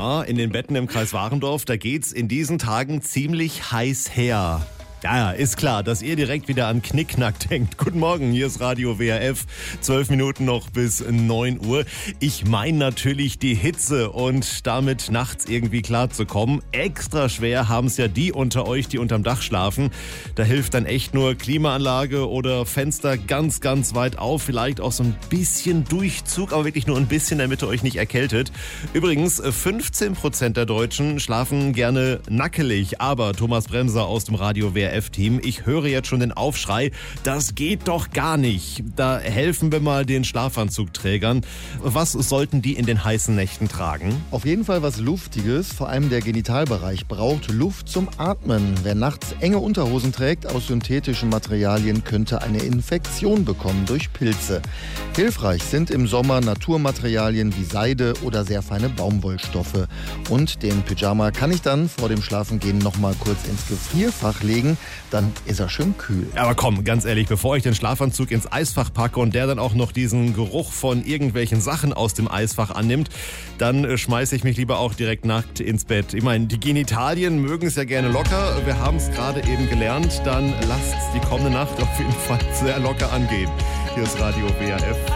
Ja, in den Betten im Kreis Warendorf, da geht's in diesen Tagen ziemlich heiß her. Ja, ist klar, dass ihr direkt wieder an Knickknack denkt. Guten Morgen, hier ist Radio WRF, 12 Minuten noch bis 9 Uhr. Ich meine natürlich die Hitze und damit nachts irgendwie klarzukommen. Extra schwer haben es ja die unter euch, die unterm Dach schlafen. Da hilft dann echt nur Klimaanlage oder Fenster ganz, ganz weit auf. Vielleicht auch so ein bisschen Durchzug, aber wirklich nur ein bisschen, damit ihr euch nicht erkältet. Übrigens, 15% der Deutschen schlafen gerne nackelig. Aber Thomas Bremser aus dem Radio WRF-Team, ich höre jetzt schon den Aufschrei, das geht doch gar nicht. Da helfen wir mal den Schlafanzugträgern. Was sollten die in den heißen Nächten tragen? Auf jeden Fall was Luftiges, vor allem der Genitalbereich braucht Luft zum Atmen. Wer nachts enge Unterhosen trägt aus synthetischen Materialien, könnte eine Infektion bekommen durch Pilze. Hilfreich sind im Sommer Naturmaterialien wie Seide oder sehr feine Baumwollstoffe. Und den Pyjama kann ich dann vor dem Schlafengehen noch mal kurz ins Gefrierfach legen, dann ist er schön kühl. Aber komm, ganz ehrlich, bevor ich den Schlafanzug ins Eisfach packe und der dann auch noch diesen Geruch von irgendwelchen Sachen aus dem Eisfach annimmt, dann schmeiße ich mich lieber auch direkt nackt ins Bett. Ich meine, die Genitalien mögen es ja gerne locker. Wir haben es gerade eben gelernt. Dann lasst es die kommende Nacht auf jeden Fall sehr locker angehen. Hier ist Radio WRF.